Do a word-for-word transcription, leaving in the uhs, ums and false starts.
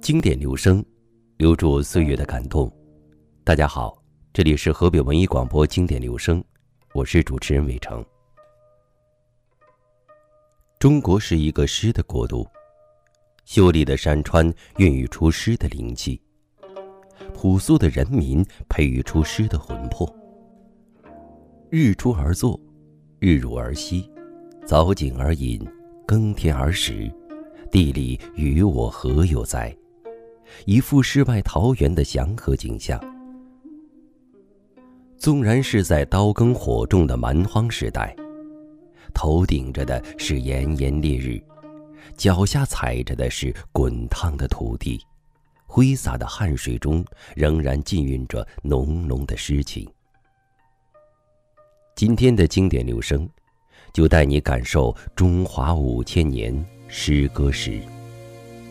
经典留声，留住岁月的感动。大家好，这里是河北文艺广播经典留声，我是主持人伟成。中国是一个诗的国度，秀丽的山川孕育出诗的灵气，朴素的人民培育出诗的魂魄。日出而作，日入而息，早景而饮，耕田而食，地理与我何有哉？一副世外桃源的祥和景象。纵然是在刀耕火种的蛮荒时代，头顶着的是炎炎烈日，脚下踩着的是滚烫的土地，挥洒的汗水中仍然浸润着浓浓的诗情。今天的经典留声，就带你感受中华五千年诗歌史。